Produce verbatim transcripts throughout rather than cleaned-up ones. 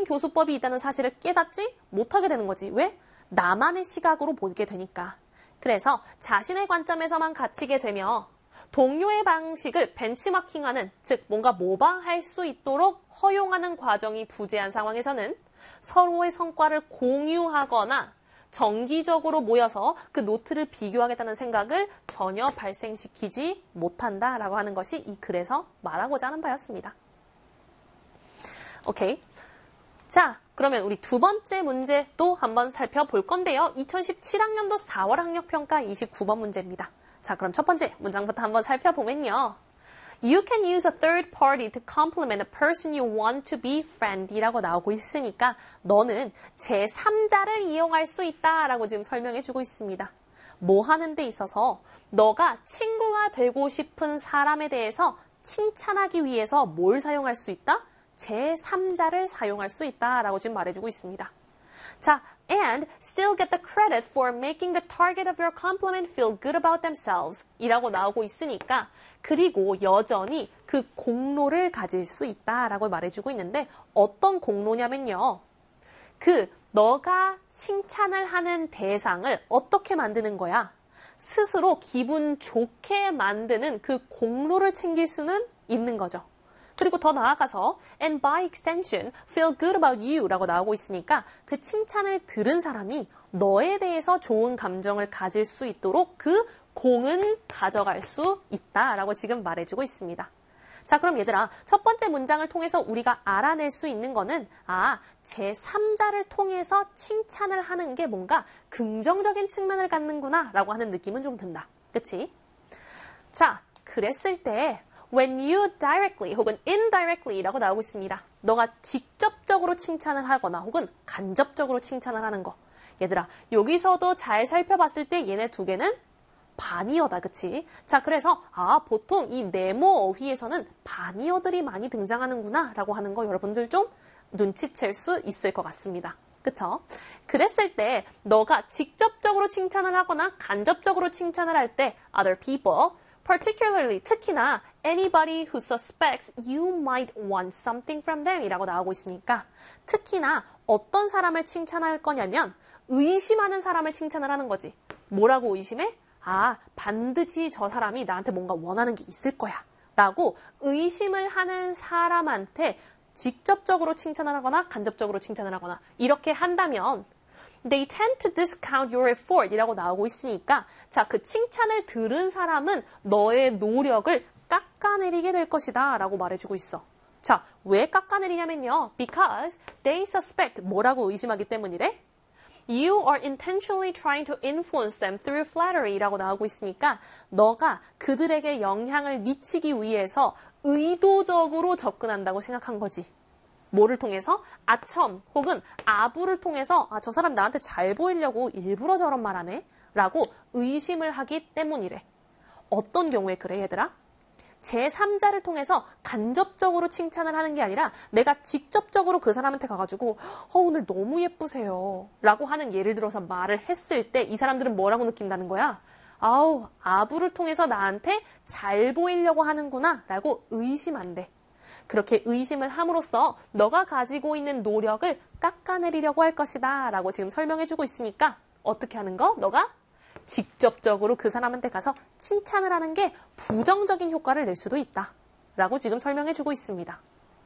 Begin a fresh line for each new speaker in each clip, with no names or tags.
교수법이 있다는 사실을 깨닫지 못하게 되는 거지. 왜? 나만의 시각으로 보게 되니까. 그래서 자신의 관점에서만 갇히게 되며 동료의 방식을 벤치마킹하는, 즉 뭔가 모방할 수 있도록 허용하는 과정이 부재한 상황에서는 서로의 성과를 공유하거나 정기적으로 모여서 그 노트를 비교하겠다는 생각을 전혀 발생시키지 못한다라고 하는 것이 이 글에서 말하고자 하는 바였습니다. 오케이. 자, 그러면 우리 두 번째 문제 또 한번 살펴볼 건데요. 이천십칠 학년도 사월 학력평가 이십구 번 문제입니다. 자, 그럼 첫 번째 문장부터 한번 살펴보면요. You can use a third party to compliment a person you want to be friend이라고 나오고 있으니까 너는 제삼자를 이용할 수 있다라고 지금 설명해주고 있습니다. 뭐 하는 데 있어서 너가 친구가 되고 싶은 사람에 대해서 칭찬하기 위해서 뭘 사용할 수 있다? 제삼자를 사용할 수 있다라고 지금 말해주고 있습니다. 자, and still get the credit for making the target of your compliment feel good about themselves 이라고 나오고 있으니까 그리고 여전히 그 공로를 가질 수 있다라고 말해주고 있는데 어떤 공로냐면요. 그 너가 칭찬을 하는 대상을 어떻게 만드는 거야? 스스로 기분 좋게 만드는 그 공로를 챙길 수는 있는 거죠. 그리고 더 나아가서 and by extension feel good about you 라고 나오고 있으니까 그 칭찬을 들은 사람이 너에 대해서 좋은 감정을 가질 수 있도록 그 공은 가져갈 수 있다라고 지금 말해주고 있습니다. 자, 그럼 얘들아, 첫 번째 문장을 통해서 우리가 알아낼 수 있는 거는 아, 제삼자를 통해서 칭찬을 하는 게 뭔가 긍정적인 측면을 갖는구나 라고 하는 느낌은 좀 든다. 그치? 자, 그랬을 때 when you directly 혹은 indirectly 라고 나오고 있습니다. 너가 직접적으로 칭찬을 하거나 혹은 간접적으로 칭찬을 하는 거. 얘들아, 여기서도 잘 살펴봤을 때 얘네 두 개는 반이어다, 그치? 자, 그래서 아, 보통 이 네모 어휘에서는 반이어들이 많이 등장하는구나 라고 하는 거 여러분들 좀 눈치챌 수 있을 것 같습니다. 그쵸? 그랬을 때 너가 직접적으로 칭찬을 하거나 간접적으로 칭찬을 할 때 other people, particularly, 특히나 anybody who suspects you might want something from them 이라고 나오고 있으니까 특히나 어떤 사람을 칭찬할 거냐면 의심하는 사람을 칭찬을 하는 거지. 뭐라고 의심해? 아, 반드시 저 사람이 나한테 뭔가 원하는 게 있을 거야 라고 의심을 하는 사람한테 직접적으로 칭찬을 하거나 간접적으로 칭찬을 하거나 이렇게 한다면 They tend to discount your effort 이라고 나오고 있으니까 자, 그 칭찬을 들은 사람은 너의 노력을 깎아내리게 될 것이다 라고 말해주고 있어. 자, 왜 깎아내리냐면요. Because they suspect 뭐라고 의심하기 때문이래? You are intentionally trying to influence them through flattery 라고 나오고 있으니까 너가 그들에게 영향을 미치기 위해서 의도적으로 접근한다고 생각한 거지. 뭐를 통해서? 아첨 혹은 아부를 통해서 아, 저 사람 나한테 잘 보이려고 일부러 저런 말 하네? 라고 의심을 하기 때문이래. 어떤 경우에 그래, 얘들아? 제삼자를 통해서 간접적으로 칭찬을 하는 게 아니라 내가 직접적으로 그 사람한테 가가지고 어, 오늘 너무 예쁘세요 라고 하는 예를 들어서 말을 했을 때 이 사람들은 뭐라고 느낀다는 거야? 아우, 아부를 통해서 나한테 잘 보이려고 하는구나 라고 의심한대. 그렇게 의심을 함으로써 너가 가지고 있는 노력을 깎아내리려고 할 것이다 라고 지금 설명해주고 있으니까 어떻게 하는 거? 너가 직접적으로 그 사람한테 가서 칭찬을 하는 게 부정적인 효과를 낼 수도 있다 라고 지금 설명해주고 있습니다.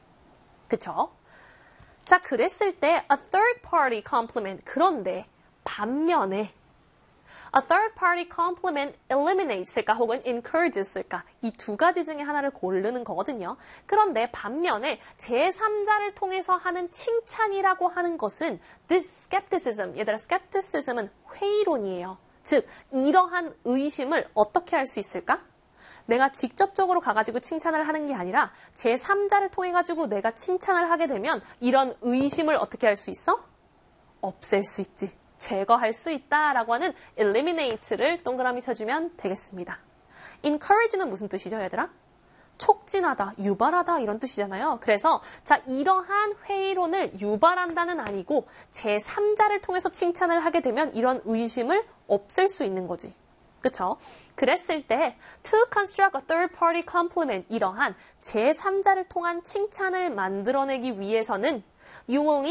그쵸? 자, 그랬을 때 a third party compliment, 그런데 반면에 A third party compliment eliminates일까 혹은 encourages일까 이 두 가지 중에 하나를 고르는 거거든요. 그런데 반면에 제삼자를 통해서 하는 칭찬이라고 하는 것은 this skepticism, 얘들아 skepticism은 회의론이에요. 즉 이러한 의심을 어떻게 할 수 있을까? 내가 직접적으로 가가지고 칭찬을 하는 게 아니라 제삼자를 통해 가지고 내가 칭찬을 하게 되면 이런 의심을 어떻게 할 수 있어? 없앨 수 있지. 제거할 수 있다라고 하는 eliminate를 동그라미 쳐주면 되겠습니다. encourage는 무슨 뜻이죠, 얘들아? 촉진하다, 유발하다 이런 뜻이잖아요. 그래서 자, 이러한 회의론을 유발한다는 아니고 제삼자를 통해서 칭찬을 하게 되면 이런 의심을 없앨 수 있는 거지. 그쵸? 그랬을 때 to construct a third party compliment 이러한 제삼자를 통한 칭찬을 만들어내기 위해서는 you will